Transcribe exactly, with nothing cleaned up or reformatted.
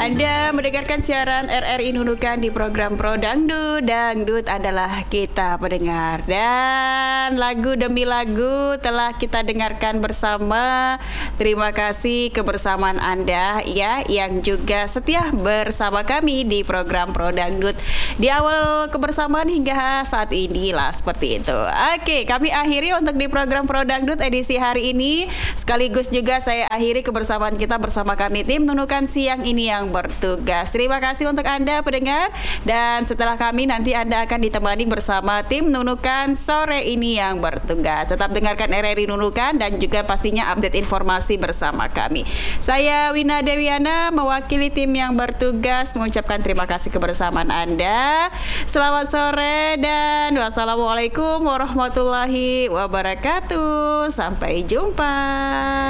Anda mendengarkan siaran R R I Nunukan di program Pro Dangdut. Dangdut adalah kita pendengar. Dan lagu demi lagu telah kita dengarkan bersama. Terima kasih kebersamaan Anda ya, yang juga setia bersama kami di program Pro Dangdut di awal kebersamaan hingga saat ini lah, seperti itu. Oke, kami akhiri untuk di program Pro Dangdut edisi hari ini. Sekaligus juga saya akhiri kebersamaan kita bersama kami tim Nunukan siang ini yang bertugas. Terima kasih untuk Anda pendengar, dan setelah kami nanti Anda akan ditemani bersama tim Nunukan sore ini yang bertugas. Tetap dengarkan R R I Nunukan dan juga pastinya update informasi bersama kami. Saya Wina Dewiana mewakili tim yang bertugas mengucapkan terima kasih kebersamaan Anda. Selamat sore dan wassalamualaikum warahmatullahi wabarakatuh. Sampai jumpa.